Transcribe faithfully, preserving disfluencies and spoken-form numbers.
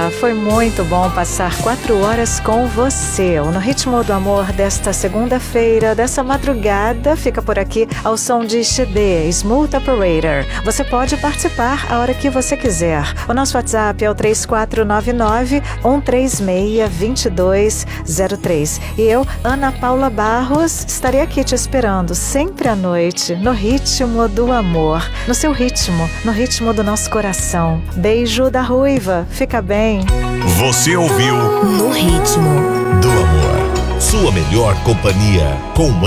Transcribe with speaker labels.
Speaker 1: Olá, foi muito bom passar quatro horas com você. O No Ritmo do Amor desta segunda-feira, dessa madrugada, fica por aqui ao som de X D, Smooth Operator. Você pode participar a hora que você quiser. O nosso WhatsApp é o três quatro nove nove, um três seis, dois dois zero três. E eu, Ana Paula Barros, estarei aqui te esperando sempre à noite, no ritmo do amor, no seu ritmo, no ritmo do nosso coração. Beijo da Ruiva, fica bem.
Speaker 2: Você ouviu
Speaker 3: No Ritmo
Speaker 2: do Amor, sua melhor companhia com